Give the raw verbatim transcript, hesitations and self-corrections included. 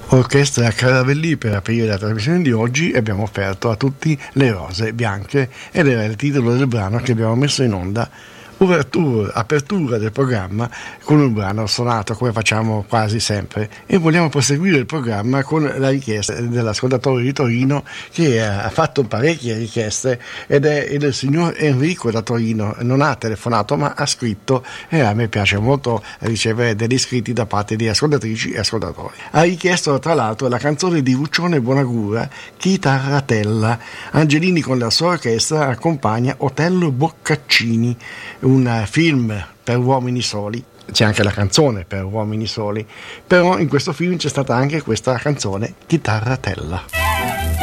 Orchestra Caravelli per aprire la trasmissione di oggi abbiamo offerto a tutti Le rose bianche ed era il titolo del brano che abbiamo messo in onda. Ouverture, apertura del programma con un brano suonato come facciamo quasi sempre, e vogliamo proseguire il programma con la richiesta dell'ascoltatore di Torino che ha fatto parecchie richieste ed è il signor Enrico da Torino. Non ha telefonato ma ha scritto, e a me piace molto ricevere degli iscritti da parte di ascoltatrici e ascoltatori. Ha richiesto tra l'altro la canzone di Lucione Bonagura, Chitarratella. Angelini con la sua orchestra accompagna Otello Boccaccini, un film per uomini soli. C'è anche la canzone per uomini soli, però in questo film c'è stata anche questa canzone, Chitarratella.